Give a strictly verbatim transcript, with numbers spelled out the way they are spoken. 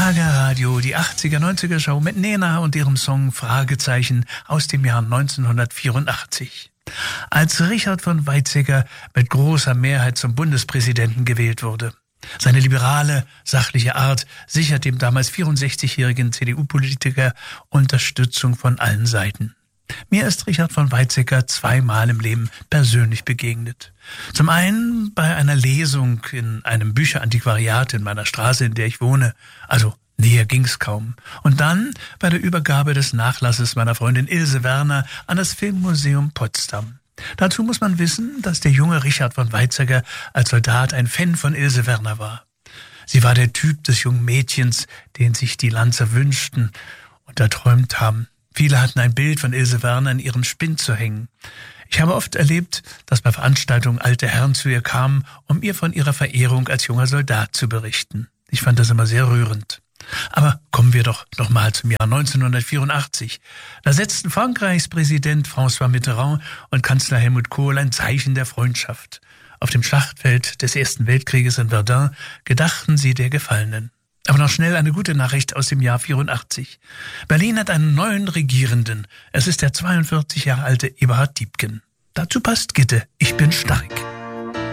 Schlager Radio, die achtziger-neunziger Show mit Nena und ihrem Song Fragezeichen aus dem Jahr neunzehnhundertvierundachtzig. Als Richard von Weizsäcker mit großer Mehrheit zum Bundespräsidenten gewählt wurde. Seine liberale, sachliche Art sichert dem damals vierundsechzigjährigen C D U-Politiker Unterstützung von allen Seiten. Mir ist Richard von Weizsäcker zweimal im Leben persönlich begegnet. Zum einen bei einer Lesung in einem Bücherantiquariat in meiner Straße, in der ich wohne, also näher ging's kaum. Und dann bei der Übergabe des Nachlasses meiner Freundin Ilse Werner an das Filmmuseum Potsdam. Dazu muss man wissen, dass der junge Richard von Weizsäcker als Soldat ein Fan von Ilse Werner war. Sie war der Typ des jungen Mädchens, den sich die Lanzer wünschten und erträumt haben. Viele hatten ein Bild von Ilse Werner in ihrem Spind zu hängen. Ich habe oft erlebt, dass bei Veranstaltungen alte Herren zu ihr kamen, um ihr von ihrer Verehrung als junger Soldat zu berichten. Ich fand das immer sehr rührend. Aber kommen wir doch nochmal zum Jahr neunzehnhundertvierundachtzig. Da setzten Frankreichs Präsident François Mitterrand und Kanzler Helmut Kohl ein Zeichen der Freundschaft. Auf dem Schlachtfeld des Ersten Weltkrieges in Verdun gedachten sie der Gefallenen. Aber noch schnell eine gute Nachricht aus dem Jahr vierundachtzig. Berlin hat einen neuen Regierenden. Es ist der zweiundvierzig Jahre alte Eberhard Diepgen. Dazu passt Gitte, ich bin stark.